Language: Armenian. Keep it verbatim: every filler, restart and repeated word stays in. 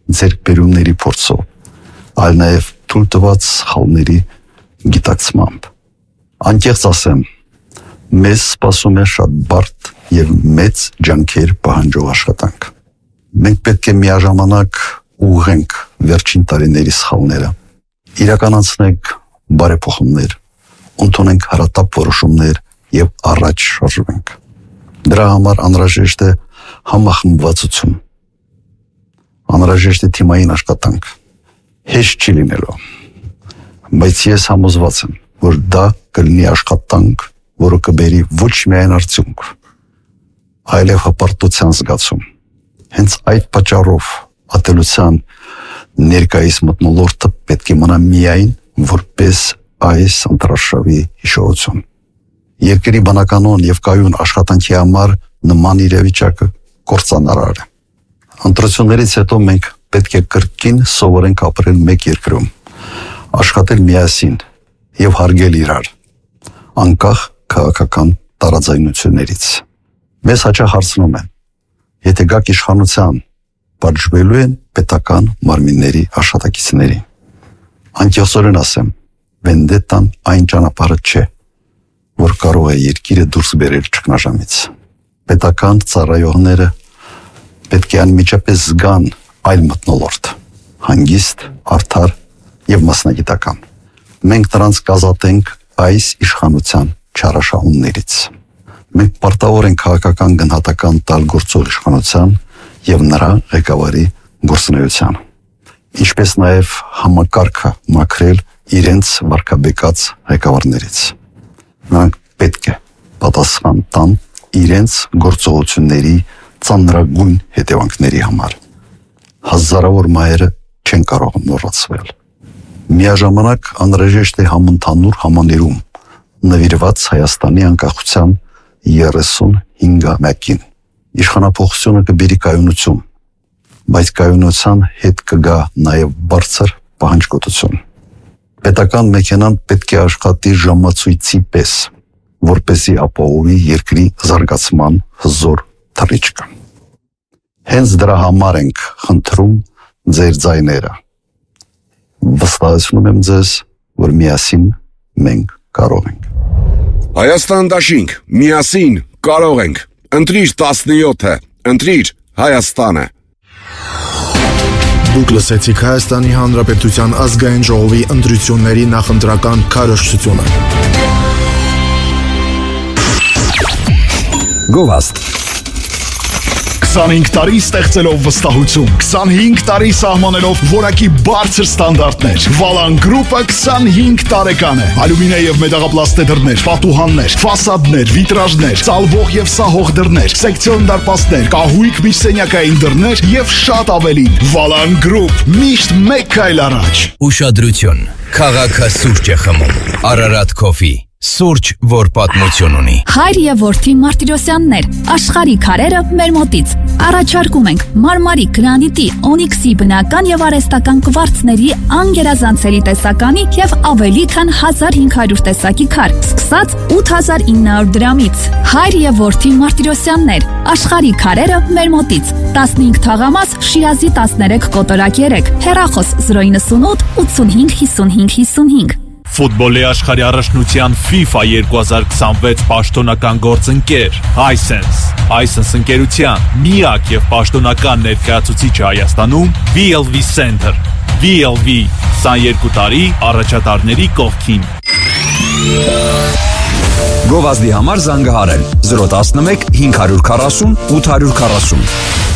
ձեռքբերումների փորձով, այլ նաև թույլ տված սխալների գիտակցմամբ։ Անկեղծ ասեմ, մեզ սպասում է շատ բարդ եւ մեծ ջանքեր պահանջող աշխատանք։ Մենք պետք է միաժամանակ ուղղենք վերջին տարիների սխալները, իրականացնենք բարեփոխումներ, ընդունենք հարատապ որոշումներ եւ առաջ շարժվենք։ Դրա համար անհրաժեշտ է համախմբվածություն, անհրաժեշտ է թիմային աշխատանք, հեշտ չի լինելու, բայց ես համոզված եմ, որ դա կլինի աշխատանք, որը կբերի ոչ միայն արդյունք, այլև հպարտության զգացում։ Հենց այդ պատճառով ատելության ներկայիս մթնոլորտը պետք է մնա միայն որպես այս ընտրարշավի հիշողություն։ Երկրի բնականon եւ կայուն աշխատանքի համար նման իրավիճակը կործանարար է։ Ընտրություններից հետո մենք պետք է կրկին սովորենք ապրել մեկ երկրում, աշխատել միասին եւ հարգել իրար, անկախ քաղաքական տարաձայնություններից։ Մեզ հաճախ հարցնում են, եթե գաք իշխանության, պատժվելու են պետական մարմինների աշխատակիցներին։ Անկեղծորեն ասեմ, վենդետան այն ճանապարհը չէ, որ կարող է երկիրը դուրս բերել ճգնաժամից։ Պետական ծառայողները պետք է անմիջապես զգան այլ մթնոլորտ, հանգիստ, արդար եւ մասնագիտական։ Մենք նրանց կազատենք այս իշխանության չարաշահումներից։ Մենք պարտավոր ենք քաղաքական գնահատական տալ գործող իշխանության եւ նրա ղեկավարի գործունեությանը, ինչպես նաեւ համակարգը մաքրել իրենց վարկաբեկած ղեկավարներից։ Նրանք պետք է պատասխան տան իրենց գործողությունների ծանրագույն հետևանքների համար։ Հազարավոր մայրը չեն կարող մոռացվել։ Միաժամանակ անհրաժեշտ է համընդհանուր համաներում նվիրված Հայաստանի անկախության երեսունհինգամյակին։ Իշխանափոխությունը կբերի կայունություն, բայց կայունության հետ կգա նաև բարձր պահանջկոտություն։ Պետական մեքենան պետք է աշխատի ժամացույցի պես, որպեսզի ապահովի երկրի զարգացման հզոր թռիչքը։ Հենց դրա համար ենք խնդրում ձեր ձայները։ Վստահեցնում եմ ձեզ, որ միասին մենք կարող ենք։ Հայաստան դաշինք, միասին կարող ենք։ Ընտրիր տասնյոթը, ընտրիր Հայաստանը։ Դուք լսեցիք Հայաստանի Հանրապետության ազգային ժողովի ընտրությունների նախընտրական քարոզչությունը։ Գովաստ քսանհինգ տարի ստեղծելով վստահություն, քսանհինգ տարի սահմանելով որակի բարձր ստանդարտներ։ Վալան գրուպը քսանհինգ տարեկան է։ Ալյումինե եւ մետաղապլաստե դռներ, պատուհաններ, ֆասադներ, վիտրաժներ, ծալվող եւ սահող դռներ, սեկցիոն դարպասներ, կահույք միջսենյակային դռներ եւ շատ ավելին։ Վալան գրուպ, միշտ մեկ քայլ առաջ։ Ուշադրություն, քաղաքը սուրճ է խմում։ Արարատ Coffee, սուրճ, որ պատմություն ունի։ Հայր եւ որդի Մարտիրոսյաններ, աշխարհի քարերը մեր մոտից։ Առաջարկում ենք մարմարի, գրանիտի, օնիքսի բնական եւ արհեստական կվարցների անգերազանցերի տեսականի եւ ավելի քան հազար հինգ հարյուր տեսակի քար, սկսած ութ հազար ինը հարյուր դրամից։ Հայր եւ որդի Մարտիրոսյաններ, աշխարհի քարերը մեր մոտից։ տասնհինգ թաղամաս, Շիրազի տասներեք կոտորակ երեք, հեռախոս զրո իննսունութ ութսունհինգ հիսունհինգ հիսունհինգ։ Ֆուտբոլի աշխարհի առաջնության FIFA երկու հազար քսանվեց պաշտոնական գործընկեր Hisense։ Hisense ընկերության միակ եւ պաշտոնական ներկայացուցիչը Հայաստանում V L V Center։ V L V քսաներկու տարի առաջատարների կողքին։ Գովազդի համար զանգահարել զրո տասնմեկ հինգ հարյուր քառասուն ութ հարյուր քառասուն։